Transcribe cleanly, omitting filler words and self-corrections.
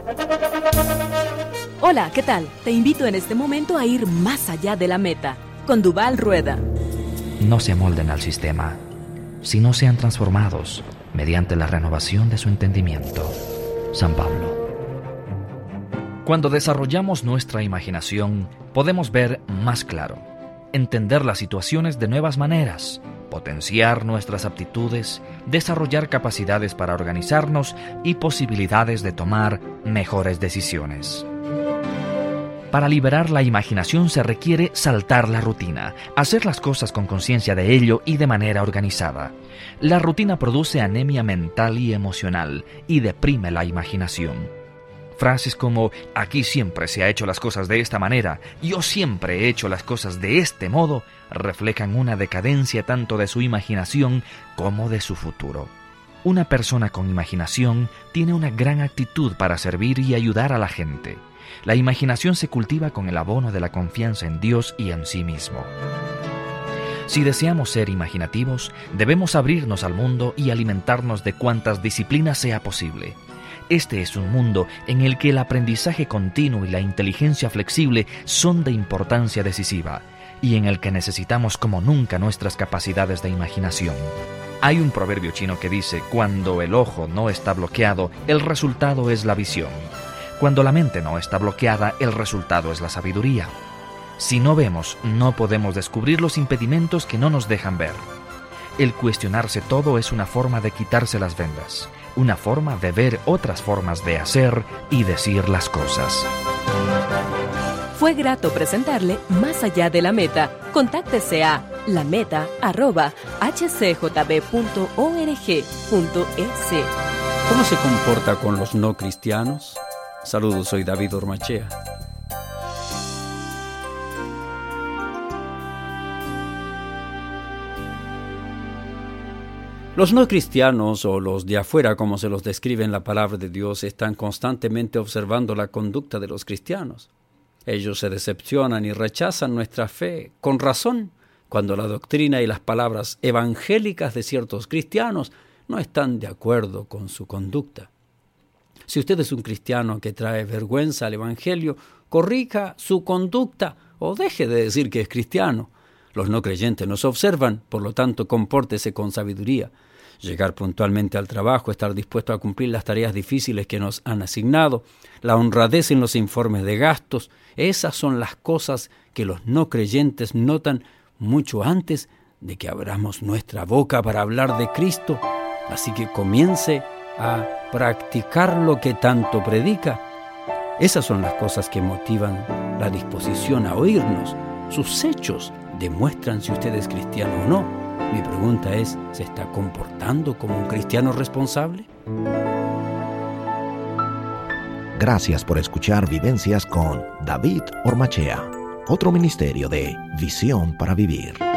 Hola, ¿qué tal? Te invito en este momento a ir más allá de la meta, con Duvall Rueda. No se amolden al sistema, sino sean transformados mediante la renovación de su entendimiento. San Pablo. Cuando desarrollamos nuestra imaginación, podemos ver más claro, entender las situaciones de nuevas maneras, potenciar nuestras aptitudes, desarrollar capacidades para organizarnos y posibilidades de tomar mejores decisiones. Para liberar la imaginación se requiere saltar la rutina, hacer las cosas con conciencia de ello y de manera organizada. La rutina produce anemia mental y emocional y deprime la imaginación. Frases como «aquí siempre se ha hecho las cosas de esta manera», «yo siempre he hecho las cosas de este modo», reflejan una decadencia tanto de su imaginación como de su futuro. Una persona con imaginación tiene una gran actitud para servir y ayudar a la gente. La imaginación se cultiva con el abono de la confianza en Dios y en sí mismo. Si deseamos ser imaginativos, debemos abrirnos al mundo y alimentarnos de cuantas disciplinas sea posible. Este es un mundo en el que el aprendizaje continuo y la inteligencia flexible son de importancia decisiva, y en el que necesitamos como nunca nuestras capacidades de imaginación. Hay un proverbio chino que dice: cuando el ojo no está bloqueado, el resultado es la visión. Cuando la mente no está bloqueada, el resultado es la sabiduría. Si no vemos, no podemos descubrir los impedimentos que no nos dejan ver. El cuestionarse todo es una forma de quitarse las vendas, una forma de ver otras formas de hacer y decir las cosas. Fue grato presentarle Más allá de la meta. Contáctese a lameta@hcjb.org.es. ¿Cómo se comporta con los no cristianos? Saludos, soy David Ormachea. Los no cristianos, o los de afuera como se los describe en la palabra de Dios, están constantemente observando la conducta de los cristianos. Ellos se decepcionan y rechazan nuestra fe, con razón, cuando la doctrina y las palabras evangélicas de ciertos cristianos no están de acuerdo con su conducta. Si usted es un cristiano que trae vergüenza al evangelio, corrija su conducta o deje de decir que es cristiano. Los no creyentes nos observan, por lo tanto, compórtese con sabiduría. Llegar puntualmente al trabajo, estar dispuesto a cumplir las tareas difíciles que nos han asignado, la honradez en los informes de gastos, esas son las cosas que los no creyentes notan mucho antes de que abramos nuestra boca para hablar de Cristo. Así que comience a practicar lo que tanto predica. Esas son las cosas que motivan la disposición a oírnos. Sus hechos demuestran si usted es cristiano o no. Mi pregunta es, ¿se está comportando como un cristiano responsable? Gracias por escuchar Vivencias con David Ormachea, otro ministerio de Visión para Vivir.